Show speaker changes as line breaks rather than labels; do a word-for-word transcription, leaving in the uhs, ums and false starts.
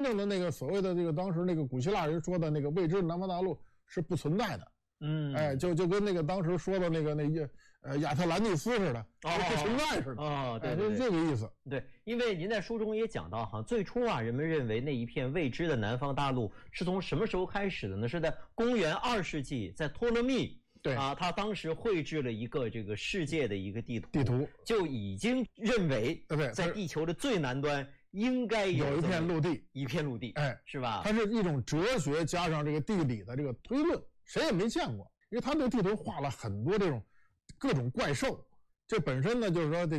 正的那个所谓的这个当时那个古希腊人说的那个未知的南方大陆是不存在的。
嗯，
哎，就就跟那个当时说的那个那个呃亚特兰蒂斯似的，
哦、
不存在似的。
哦，对
对对，就是这个意思。
对，因为您在书中也讲到哈，最初啊，人们认为那一片未知的南方大陆是从什么时候开始的呢？是在公元二世纪，在托勒密。
对
啊，他当时绘制了一个这个世界的一个地图，
地图
就已经认为，
对，
在地球的最南端应该
有一片陆地，
一片陆地，
哎，
是吧？
它是一种哲学加上这个地理的这个推论，谁也没见过，因为他这个地图画了很多这种各种怪兽，这本身呢就是说这